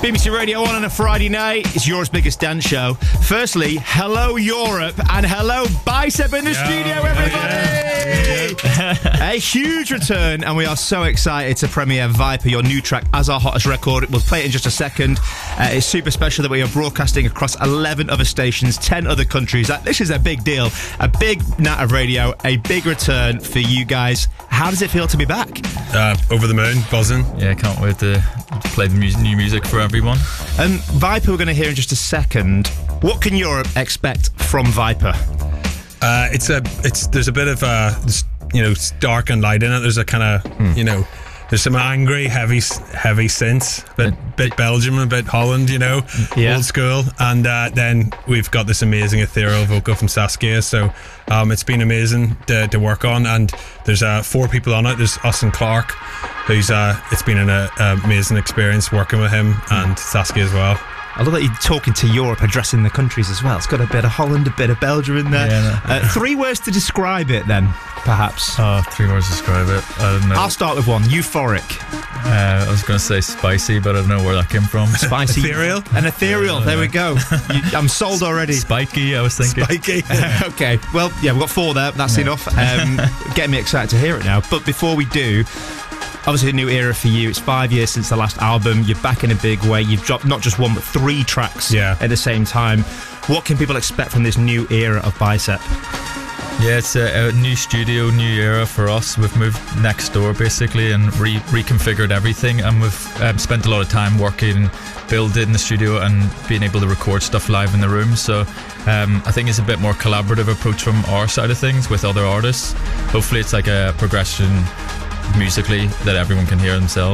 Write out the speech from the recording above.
BBC Radio 1 on a Friday night. It's Europe's biggest dance show. Firstly, hello Europe and hello Bicep in the studio, everybody! A huge return, and we are so excited to premiere Viper, your new track, as our hottest record. We'll play it in just a second. It's super special that we are broadcasting across 11 other stations, 10 other countries. This is a big deal, a big night of radio, a big return for you guys. How does it feel to be back? Over the moon, buzzing. Yeah, can't wait to play the new music for everyone. Viper we're going to hear in just a second. What can Europe expect from Viper? There's a bit of dark and light in it. There's a kind of there's some angry, heavy synths, bit Belgium, a bit Holland, old school, and then we've got this amazing ethereal vocal from Saskia. So it's been amazing to work on, and there's 4 people on it. There's us and Clark, who's it's been an amazing experience working with him, and Saskia as well. I love that you're talking to Europe, addressing the countries as well. It's got a bit of Holland, a bit of Belgium in there. Yeah, 3 words to describe it then, perhaps. 3 words to describe it. I don't know. I'll start with one. Euphoric. I was going to say spicy, but I don't know where that came from. Spicy. Ethereal. An ethereal. There we go. I'm sold already. Spiky, I was thinking. Spiky. Okay. Well, yeah, we've got 4 there. That's enough. Getting me excited to hear it now. But before we do, obviously a new era for you. It's 5 years since the last album. You're back in a big way. You've dropped not just 1 but 3 tracks at the same time. What can people expect from this new era of Bicep? Yeah, it's a new studio, new era for us. We've moved next door basically and reconfigured everything, and we've spent a lot of time working, building the studio and being able to record stuff live in the room. So I think it's a bit more collaborative approach from our side of things with other artists. Hopefully it's like a progression musically that everyone can hear themselves.